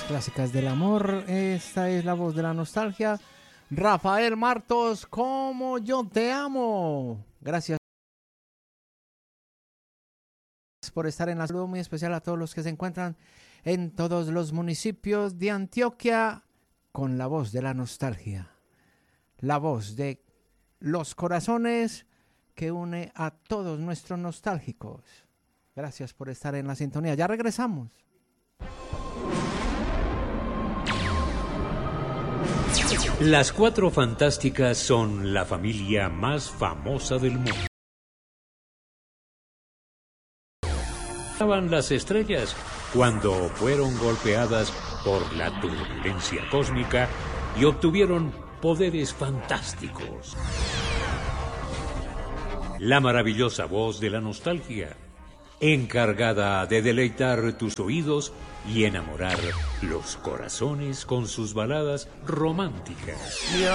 clásicas del amor. Esta es la voz de la nostalgia. Rafael Martos, como yo te amo. Gracias por estar en la salud, muy especial a todos los que se encuentran en todos los municipios de Antioquia con la voz de la nostalgia. La voz de los corazones que une a todos nuestros nostálgicos. Gracias por estar en la sintonía. Ya regresamos. Las Cuatro Fantásticas son la familia más famosa del mundo. Estaban las estrellas cuando fueron golpeadas por la turbulencia cósmica y obtuvieron poderes fantásticos. La maravillosa voz de la nostalgia, encargada de deleitar tus oídos y enamorar los corazones con sus baladas románticas.